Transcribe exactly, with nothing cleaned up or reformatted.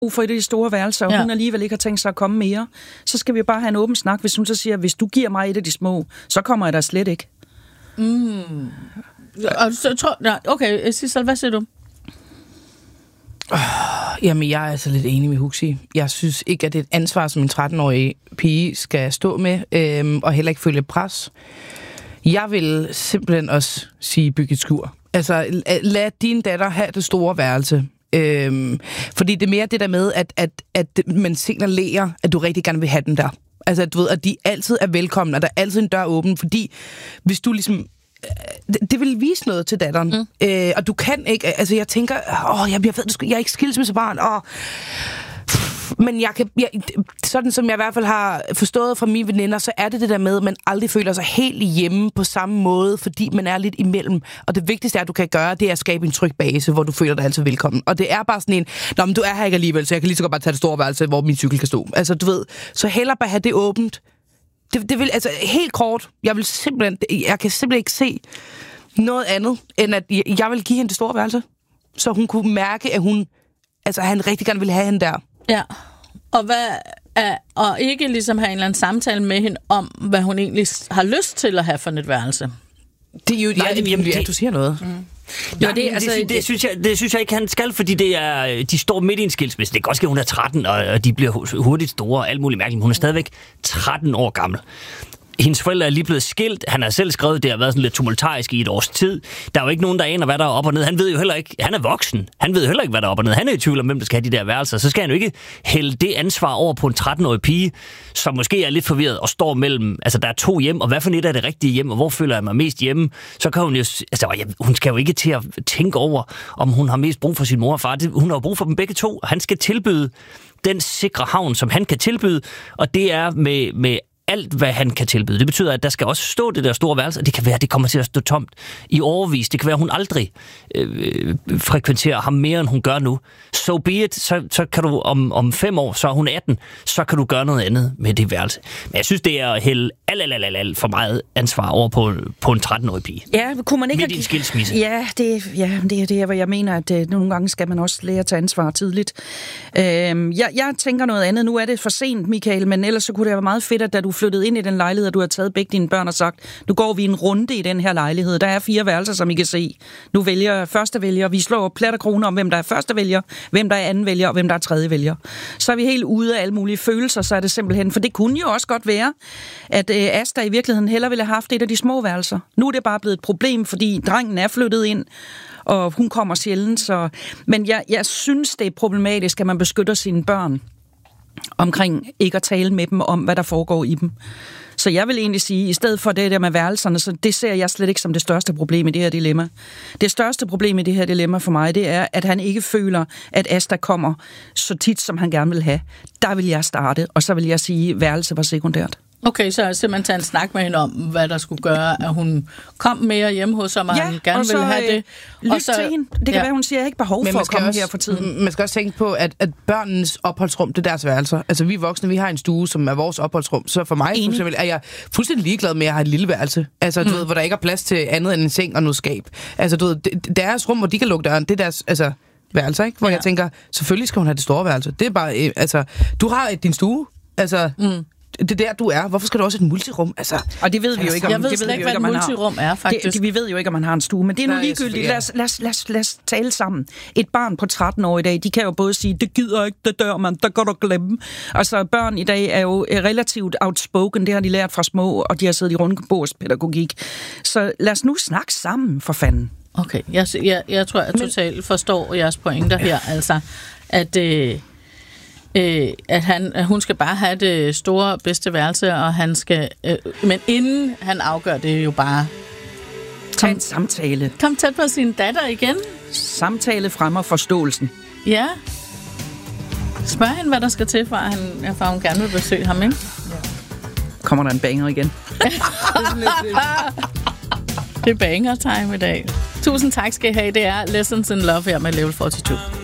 for i det store værelse, og ja. hun alligevel ikke har tænkt sig at komme mere, så skal vi bare have en åben snak, hvis hun så siger, hvis du giver mig et af de små, så kommer jeg der slet ikke. Mm. Og så tror nej, okay, Sissel, hvad siger du? Oh, jamen, jeg er altså lidt enig med Huxi. Jeg synes ikke, at det er et ansvar, som en tretten-årig pige skal stå med, øhm, og heller ikke føle pres. Jeg vil simpelthen også sige, bygge et skur. Altså, lad din datter have det store værelse. Øhm, fordi det er mere det der med, at, at, at man signalerer, at du rigtig gerne vil have den der. Altså, du ved, at de altid er velkomne, og der er altid en dør åben, fordi hvis du ligesom... Det, det vil vise noget til datteren. Mm. Øh, og du kan ikke... Altså, jeg tænker... Åh, jeg, jeg ved, jeg er ikke skilsmissebarn, og... Men jeg kan, jeg, sådan som jeg i hvert fald har forstået fra mine veninder, så er det det der med, at man aldrig føler sig helt hjemme på samme måde, fordi man er lidt imellem. Og det vigtigste er, at du kan gøre, det er at skabe en tryg base, hvor du føler dig altid velkommen. Og det er bare sådan en, nå, men du er her ikke alligevel, så jeg kan lige så godt bare tage det store værelse, hvor min cykel kan stå. Altså, du ved, så hellere bare have det åbent. Det, det vil, altså, helt kort, jeg vil simpelthen, jeg kan simpelthen ikke se noget andet, end at jeg vil give hende det store værelse, så hun kunne mærke, at hun, altså, han rigtig gerne ville have hende der. Ja, og, hvad er, og ikke ligesom have en eller anden samtale med hende om, hvad hun egentlig har lyst til at have for et værelse. Det er jo, Nej, ja, det, jamen, det, det, du siger noget. Mm. Ja, det, altså, det, det, synes jeg, det synes jeg ikke, han skal, fordi det er, de står midt i en skilsmisse. Det kan godt ske, at hun er tretten, og de bliver hurtigt store og alt muligt mærkeligt, men hun er stadigvæk tretten år gammel. Hendes forældre er lige blevet skilt. Han har selv skrevet, det har været sådan lidt tumultarisk i et års tid. Der er jo ikke nogen, der aner, hvad der er op og ned. Han ved jo heller ikke, han er voksen. Han ved heller ikke, hvad der er op og ned. Han er i tvivl om, hvem der skal have de der værelser. Så skal han jo ikke hælde det ansvar over på en tretten-årig pige, som måske er lidt forvirret og står mellem, altså der er to hjem, og hvad for et er det rigtige hjem, og hvor føler jeg mig mest hjemme? Så kan hun jo, altså hun skal jo ikke til at tænke over, om hun har mest brug for sin mor og far. Hun har jo brug for dem begge to, og han skal tilbyde den sikre havn, som han kan tilbyde, og det er med, med alt, hvad han kan tilbyde. Det betyder, at der skal også stå det der store værelse, og det kan være, at det kommer til at stå tomt i overvis. Det kan være, at hun aldrig øh, frekventerer ham mere, end hun gør nu. So be it. Så, så kan du om, om fem år, så er hun atten, så kan du gøre noget andet med det værelse. Men jeg synes, det er at hælde alt, alt, alt, alt for meget ansvar over på, på en tretten-årig pige. Ja, kunne man ikke midt i en skilsmisse. Ja, det, ja, det er det, hvor jeg mener, at uh, nogle gange skal man også lære at tage ansvar tidligt. Uh, jeg, jeg tænker noget andet. Nu er det for sent, Michael, men ellers så kunne det være meget fedt, at da du flyttede ind i den lejlighed, og du har taget begge dine børn og sagt, nu går vi en runde i den her lejlighed. Der er fire værelser, som I kan se. Nu vælger første vælger. Vi slår plat og kroner om, hvem der er første vælger, hvem der er anden vælger, og hvem der er tredje vælger. Så er vi helt ude af alle mulige følelser, så er det simpelthen, for det kunne jo også godt være, at øh, Asta i virkeligheden hellere ville have haft et af de små værelser. Nu er det bare blevet et problem, fordi drengen er flyttet ind, og hun kommer sjældent. Så... Men jeg, jeg synes, det er problematisk, at man beskytter sine børn omkring ikke at tale med dem om, hvad der foregår i dem. Så jeg vil egentlig sige, i stedet for det der med værelserne, så det ser jeg slet ikke som det største problem i det her dilemma. Det største problem i det her dilemma for mig, det er, at han ikke føler, at Asta kommer så tit, som han gerne vil have. Der vil jeg starte, og så vil jeg sige, at værelse var sekundært. Okay, så simpelthen tage en snak med hende om, hvad der skulle gøre, at hun kom mere hjemme hos ham, og ja, han gerne ville have det. Lyt og så til hende. Det kan ja. være, hun siger, at jeg ikke behov for at komme også, her for tiden. Man skal også tænke på, at, at børnenes opholdsrum, det er deres værelser. Altså, vi voksne, vi har en stue, som er vores opholdsrum. Så for mig for eksempel, er jeg fuldstændig ligeglad med, at jeg har et lille værelse. Altså, du mm. ved, hvor der ikke er plads til andet end en seng og noget skab. Altså, du ved, deres rum, hvor de kan lukke døren, det er deres... Altså, værelser, ikke? Hvor ja. jeg tænker, selvfølgelig skal hun have det store værelse. Det er bare, øh, altså, du har et, din stue. Altså... Mm. Det er der, du er. Hvorfor skal du også et multirum? Altså, og det ved vi jo ikke, om, jeg ved det ved slet ikke, hvad et multirum er, faktisk. Det, det, vi ved jo ikke, om man har en stue, men det er nu ligegyldigt. Lad os, lad, os, lad, os, lad os tale sammen. Et barn på tretten år i dag, de kan jo både sige, det gider ikke, det dør man, der går du glemme. Altså, børn i dag er jo relativt outspoken, det har de lært fra små, og de har siddet i rundbordspædagogik. Så lad os nu snakke sammen, for fanden. Okay, jeg, jeg, jeg tror, jeg totalt forstår jeres pointer her, altså, at... Øh, Øh, at, han, at hun skal bare have det store, bedste værelse, og han skal... Øh, men inden han afgør det jo bare... Tag en samtale. Kom tæt på sin datter igen. Samtale fremmer forståelsen. Ja. Spørg hende, hvad der skal til, for at, han, for at hun gerne vil besøge ham, ikke? Ja. Kommer der en banger igen? Det er banger time i dag. Tusind tak skal I have. Det er Lessons in Love her med Level fireogfyrre.